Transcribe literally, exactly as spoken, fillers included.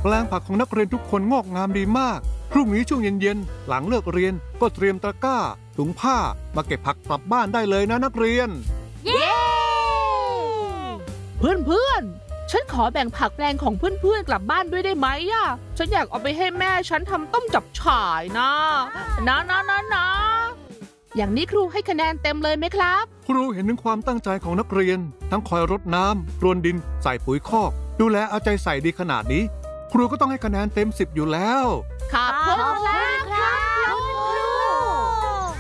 ลงผักของนักเรียนทุกคนงอกงามดีมากพรุ่งนี้ช่วงเย็นๆหลังเลิกเรียนก็เตรียมตะกร้าถุงผ้ามาเก็บผักกลับบ้านได้เลยนะนักเรียนเย้เพื่อนๆฉันขอแบ่งผักแปลงของเพื่อนๆกลับบ้านด้วยได้ไหมอ่ะฉันอยากเอาไปให้แม่ฉันทำต้มจับฉ่ายนะนะนะนะนะอย่างนี้ครูให้คะแนนเต็มเลยไหมครับครูเห็นถึงความตั้งใจของนักเรียนทั้งคอยรดน้ำพรวนดินใส่ปุ๋ยคอกดูแลเอาใจใส่ดีขนาดนี้ครูก็ต้องให้คะแนนเต็มสิบอยู่แล้วขอบคุณครับ